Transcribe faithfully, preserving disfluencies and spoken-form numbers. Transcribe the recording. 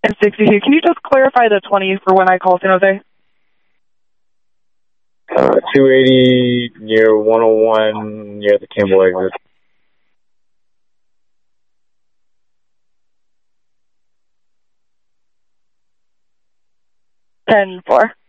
And sixty-two. Can you just clarify the twenty for when I call San Jose? Uh, two eighty near one oh one near the Campbell exit. ten four.